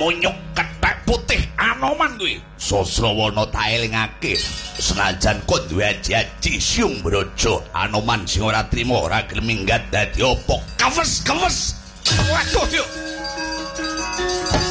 munyuk kethek putih Anoman kuwi. Sasrawana tak elingake. Senajan kon duwe janji Siung Braja, Anoman sing ora trima ora gelem minggat dadi apa? Kewes. Waduh, yuk.